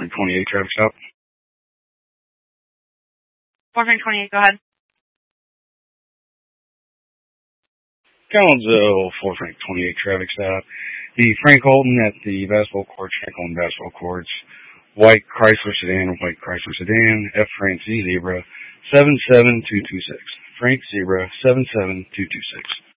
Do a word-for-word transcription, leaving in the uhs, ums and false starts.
Frank twenty-eight traffic stop. four Frank twenty-eight, go ahead. Collinsville, four Frank twenty-eight traffic stop. The Frank Holton at the basketball courts, Frank Holton basketball courts. White Chrysler sedan, white Chrysler sedan, F Frank Z Zebra, seven seven two two six. Frank Zebra, seven seven two two six.